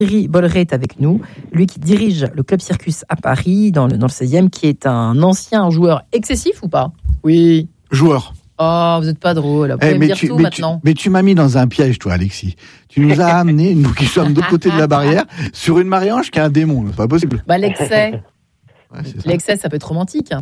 Thierry Bolleret est avec nous, lui qui dirige le Club Circus à Paris, dans le 16e, qui est un ancien joueur excessif ou pas? Oui. Joueur. Oh, vous n'êtes pas drôle, vous pouvez me dire tout maintenant. Mais tu m'as mis dans un piège, toi, Alexis. Tu nous as amenés, nous qui sommes de l'autre côté de la barrière, sur une Marie-Ange qui est un démon. C'est pas possible. Bah, l'excès. Ouais, L'excès, ça peut être romantique.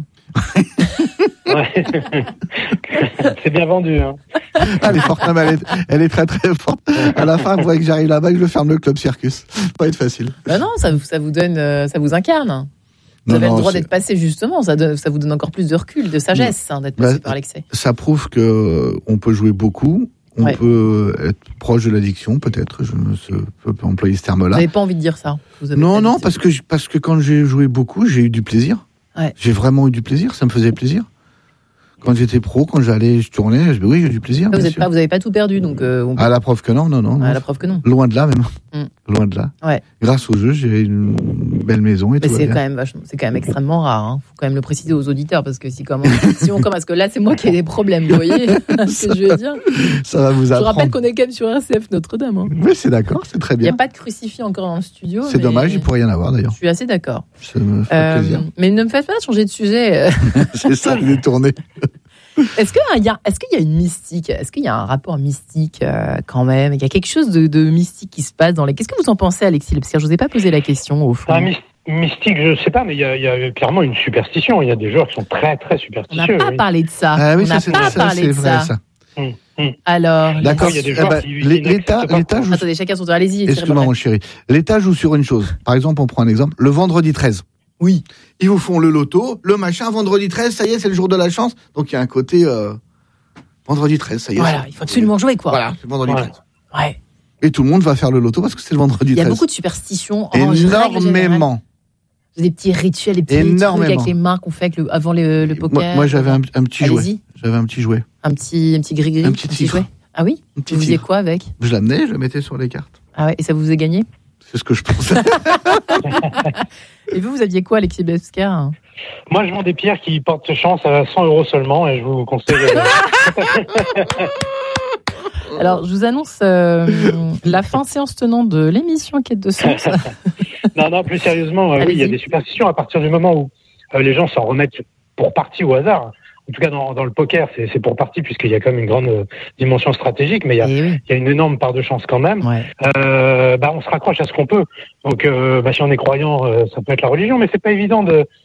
Ouais. C'est bien vendu. Hein. Elle est forte, elle est très très forte. À la fin, vous voyez que j'arrive là-bas et que je ferme le Club Circus. Ça va pas être facile. Bah non, ça vous donne, ça vous incarne. Vous avez le droit d'être passé, justement. Ça vous donne encore plus de recul, de sagesse, d'être passé par l'excès. Ça prouve qu'on peut jouer beaucoup. On peut être proche de l'addiction, peut-être. Je ne peux pas employer ce terme-là. Vous n'avez pas envie de dire ça? Non, parce que quand j'ai joué beaucoup, j'ai eu du plaisir. Ouais. J'ai vraiment eu du plaisir. Ça me faisait plaisir. Quand j'étais pro, quand je tournais, oui, j'ai eu du plaisir. Vous n'avez pas tout perdu, donc. À la preuve que non. À la preuve que non. Loin de là, même. Loin de là. Ouais. Grâce au jeu, j'ai une belle maison et tout. C'est quand même extrêmement rare. Hein. Faut quand même le préciser aux auditeurs parce que si on commence, que là, c'est moi qui ai des problèmes, vous voyez ce que je veux dire. Ça va vous apprendre. Je rappelle qu'on est quand même sur RCF Notre-Dame. Hein. Oui, c'est d'accord, c'est très bien. Il n'y a pas de crucifix encore dans le studio. C'est dommage, il ne pourrait y en avoir d'ailleurs. Je suis assez d'accord. Ça me fait plaisir. Mais ne me faites pas changer de sujet. C'est ça, je l'ai tourné. Est-ce qu'il y a une mystique? Est-ce qu'il y a un rapport mystique quand même? Il y a quelque chose de mystique qui se passe dans les... Qu'est-ce que vous en pensez, Alexis? Parce que je ne vous ai pas posé la question au fond. Mystique, je ne sais pas, mais il y a clairement une superstition. Il y a des joueurs qui sont très très superstitieux. On n'a pas parlé de ça. Ah, oui, on n'a pas parlé de ça. Alors, d'accord. Il y a des joueurs qui l'État joue... Attendez, chacun son tour. Allez-y. Excuse-moi, mon chéri. L'État joue sur une chose. Par exemple, on prend un exemple. Le vendredi 13. Oui. Ils vous font le loto, le machin, vendredi 13, ça y est, c'est le jour de la chance. Donc il y a un côté vendredi 13, ça y est. Voilà, il faut absolument jouer, quoi. Voilà, c'est le vendredi 13. Ouais. Et tout le monde va faire le loto parce que c'est le vendredi 13. Il y a beaucoup de superstitions. Énormément. Des petits rituels, des petits trucs avec les mains qu'on fait avant le poker. Moi j'avais un petit jouet. J'avais un petit jouet. Un petit gris-gris. Un petit jouet. Ah oui? Vous faisiez quoi avec? Je l'amenais, je le mettais sur les cartes. Ah ouais, et ça vous faisait gagner? C'est ce que je pensais. Et vous aviez quoi, Alexis Bescar? Moi, je vends des pierres qui portent chance à 100 € seulement et je vous conseille. Alors, je vous annonce la fin séance tenante de l'émission Quête de Sens. Non, plus sérieusement, oui, il y a des superstitions à partir du moment où les gens s'en remettent pour partie au hasard. En tout cas, dans le poker, c'est pour partie, puisqu'il y a quand même une grande dimension stratégique, mais il y a une énorme part de chance quand même. Ouais. On se raccroche à ce qu'on peut. Donc, si on est croyant, ça peut être la religion, mais c'est pas évident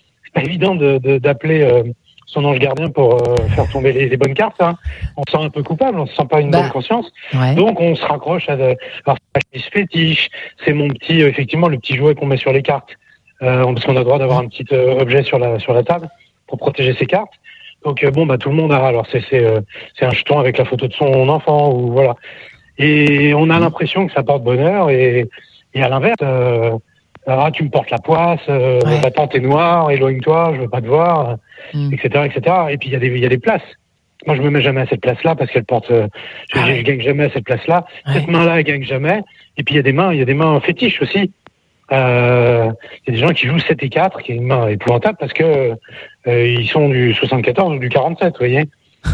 d'appeler son ange gardien pour faire tomber les bonnes cartes. Hein. On se sent un peu coupable, on se sent pas une bonne conscience. Ouais. Donc, on se raccroche à ce fétiche. C'est mon petit, effectivement, le petit jouet qu'on met sur les cartes, parce qu'on a le droit d'avoir un petit objet sur la table pour protéger ses cartes. Donc tout le monde a. Alors c'est un jeton avec la photo de son enfant ou voilà. Et on a l'impression que ça porte bonheur et à l'inverse, tu me portes la poisse, ta tante est noire, éloigne-toi, je veux pas te voir, etc. Et puis il y a des places. Moi je me mets jamais à cette place-là parce qu'elle porte. Je gagne jamais à cette place-là. Cette main-là elle gagne jamais. Et puis il y a des mains fétiches aussi. Il y a des gens qui jouent 7 et 4, qui est une main épouvantable parce que ils sont du 74 ou du 47, vous voyez.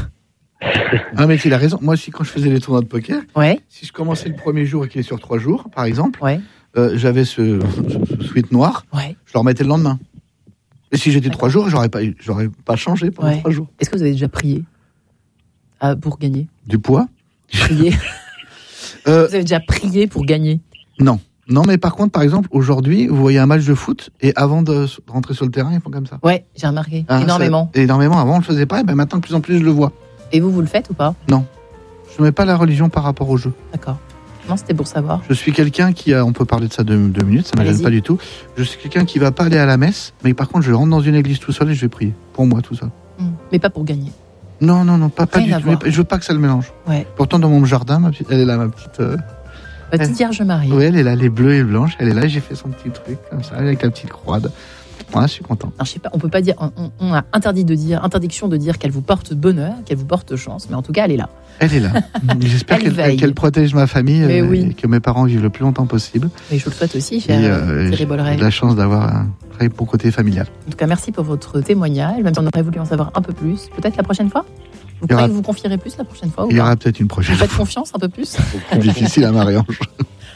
Ah mais il a raison. Moi aussi quand je faisais les tournois de poker, si je commençais le premier jour et qu'il est sur 3 jours, par exemple, j'avais ce sweat noir, je le remettais le lendemain. Et si j'étais 3 jours, j'aurais pas changé pendant 3 jours. Est-ce que vous avez déjà prié pour gagner? Du poids? Prier. Vous avez déjà prié pour gagner? Non, mais par contre, par exemple, aujourd'hui, vous voyez un match de foot et avant de rentrer sur le terrain, ils font comme ça. Ouais, j'ai remarqué. Énormément. Énormément. Avant, on le faisait pas, et maintenant, de plus en plus, je le vois. Et vous le faites ou pas? Non. Je ne mets pas la religion par rapport au jeu. D'accord. Non, c'était pour savoir. Je suis quelqu'un qui on peut parler de ça 2 minutes, ça ne me gêne pas du tout. Je suis quelqu'un qui va pas aller à la messe, mais par contre, je rentre dans une église tout seul et je vais prier. Pour moi, tout seul. Mais pas pour gagner. Non, pas du tout. Je veux pas que ça le mélange. Ouais. Pourtant, dans mon jardin, elle est là, ma petite... Petite Vierge Marie. Oui, elle est là, les bleus et blanches. Elle est là, j'ai fait son petit truc comme ça, avec la petite croix. Voilà, je suis content. Alors, je sais pas, on peut pas dire, on a interdiction de dire qu'elle vous porte bonheur, qu'elle vous porte chance, mais en tout cas, elle est là. Elle est là. J'espère qu'elle protège ma famille et que mes parents vivent le plus longtemps possible. Et je vous le souhaite aussi, cher Thierry Bolleret. J'ai la chance d'avoir un très bon côté familial. En tout cas, merci pour votre témoignage. Même si on aurait voulu en savoir un peu plus, peut-être la prochaine fois. Vous croyez que vous confierez plus la prochaine fois? Il y aura peut-être une prochaine fois. Vous faites confiance un peu plus? C'est difficile à Marie-Ange.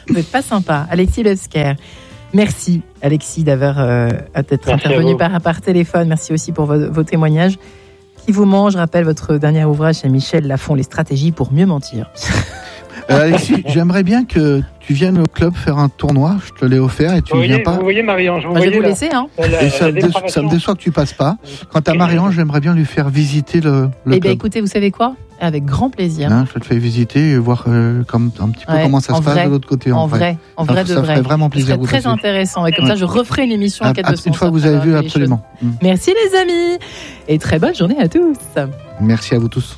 Vous n'êtes pas sympa. Alexis Leusker. Merci, Alexis, d'être intervenu par téléphone. Merci aussi pour vos témoignages. Qui vous mange, je rappelle votre dernier ouvrage chez Michel Lafon, Les stratégies pour mieux mentir. Alexis, j'aimerais bien que tu viennes au club faire un tournoi. Je te l'ai offert et tu ne viens pas. Vous voyez, Marie-Ange, je vais vous laisser. Hein. Et ça me déçoit que tu passes pas. Quant à Marie-Ange, j'aimerais bien lui faire visiter le club. Bien, écoutez, vous savez quoi ? Avec grand plaisir. Je te fais visiter et voir un petit peu comment ça se passe de l'autre côté. En vrai de vrai. Ça ferait vraiment plaisir. C'est très intéressant. Et comme ça, je referai une émission en 4 une fois que vous avez vu, absolument. Merci les amis. Et très bonne journée à tous. Merci à vous tous.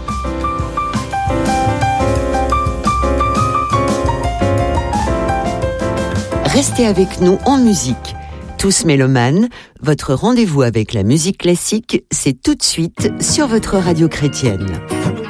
Restez avec nous en musique. Tous mélomanes, votre rendez-vous avec la musique classique, c'est tout de suite sur votre radio chrétienne.